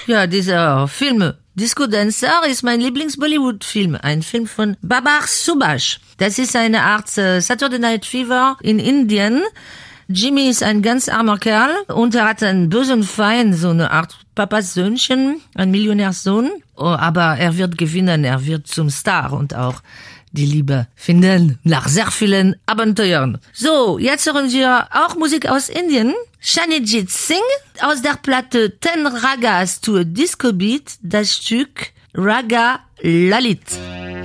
Ja, dieser Film Disco Dancer ist mein Lieblings-Bollywood-Film. Ein Film von Babar Subhash. Das ist eine Art Saturday Night Fever in Indien. Jimmy ist ein ganz armer Kerl und er hat einen bösen Feind, so eine Art Papas Söhnchen, ein Millionärssohn. Oh, aber er wird gewinnen, er wird zum Star und auch die Liebe finden nach sehr vielen Abenteuern. So, jetzt hören wir auch Musik aus Indien. Shanijit Singh aus der Platte 10 Ragas to a Disco Beat, das Stück Raga Lalit.